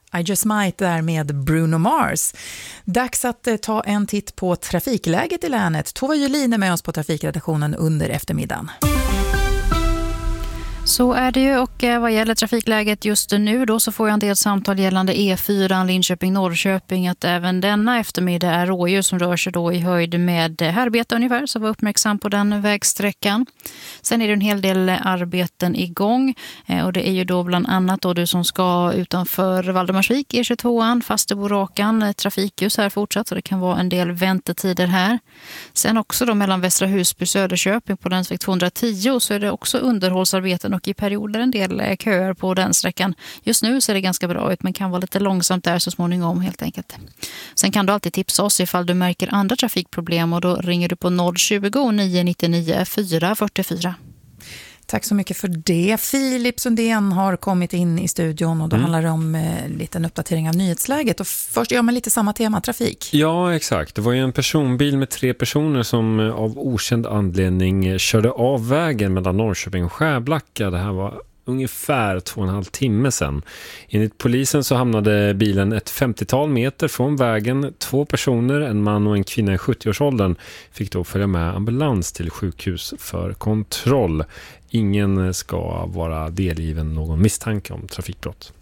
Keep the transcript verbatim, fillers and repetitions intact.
I Just Might där med Bruno Mars. Dags att eh, ta en titt på trafikläget i länet. Tova Julin är med oss på trafikredaktionen under eftermiddagen. Så är det ju, och vad gäller trafikläget just nu då så får jag en del samtal gällande E fyra Linköping-Norrköping att även denna eftermiddag är rådjur som rör sig då i höjd med Härbeta ungefär, så var uppmärksam på den vägsträckan. Sen är det en hel del arbeten igång och det är ju då bland annat då du som ska utanför Valdemarsvik, E tjugotvåan, Fastebo-Rakan, trafikljus här fortsatt så det kan vara en del väntetider här. Sen också då mellan Västra Husby och Söderköping på länsväg tvåhundratio så är det också underhållsarbeten och i perioder en del köer på den sträckan. Just nu ser det ganska bra ut men kan vara lite långsamt där så småningom helt enkelt. Sen kan du alltid tipsa oss ifall du märker andra trafikproblem och då ringer du på noll tjugo, nio nittionio, fyra fyrtiofyra. Tack så mycket för det. Filip Sundén har kommit in i studion och då mm. handlar det om eh, lite en uppdatering av nyhetsläget. Och först gör man lite samma tema, trafik. Ja, exakt. Det var ju en personbil med tre personer som eh, av okänd anledning eh, körde av vägen mellan Norrköping och Skärblacka. Det här var ungefär två och en halv timme sedan. Enligt polisen så hamnade bilen ett femtiotal meter från vägen. Två personer, en man och en kvinna i sjuttioårsåldern, fick då följa med ambulans till sjukhus för kontroll. Ingen ska vara delgiven någon misstanke om trafikbrott.